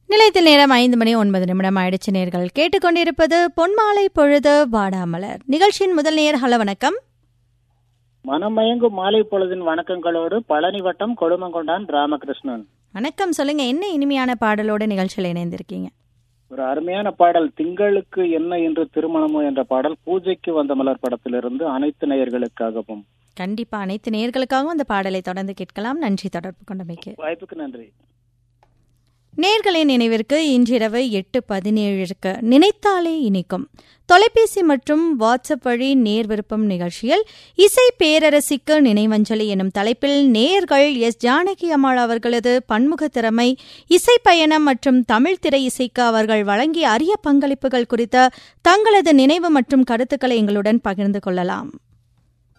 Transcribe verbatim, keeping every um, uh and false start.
நிலையத்தில் நேரம் ஐந்து மணி ஒன்பது நிமிடம் ஆயிடுச்சு. நேர்கள் கேட்டுக்கொண்டிருப்பது பொன்மாலை பொழுது வாடாமலர் நிகழ்ச்சியின் முதல் நேர். ஹலோ, வணக்கம். மனமயங்கும் மாலை பொழுதின் வணக்கங்களோடு பழனி வட்டம் கொழுமங்கொண்டான் ராமகிருஷ்ணன். வணக்கம். சொல்லுங்க, என்ன இனிமையான பாடலோட நிகழ்ச்சியில் இணைந்திருக்கீங்க? ஒரு அருமையான பாடல், திங்களுக்கு என்ன என்று திருமணமோ என்ற பாடல் பூஜைக்கு வந்த மலர் படத்திலிருந்து அனைத்து நேயர்களுக்காகவும். கண்டிப்பா அனைத்து நேயர்களுக்காகவும் அந்த பாடலை தொடர்ந்து கேட்கலாம். நன்றி தொடர்பு கொண்டமைக்கு. வாய்ப்புக்கு நன்றி. நேர்களின் நினைவிற்கு இன்றிரவு எட்டு பதினேழுக்கு நினைத்தாலே இனிக்கும் தொலைபேசி மற்றும் வாட்ஸ்அப் வழி நேர் விருப்பம் நிகழ்ச்சியில் இசை பேரரசிக்கு நினைவஞ்சலி எனும் தலைப்பில் நேயர்கள் எஸ் ஜானகி அம்மாள் அவர்களது பன்முக திறமை, இசை பயணம் மற்றும் தமிழ் திரை இசைக்கு அவர்கள் வழங்கிய அரிய பங்களிப்புகள் குறித்த தங்களது நினைவு மற்றும் கருத்துக்களை எங்களுடன் பகிர்ந்து கொள்ளலாம்.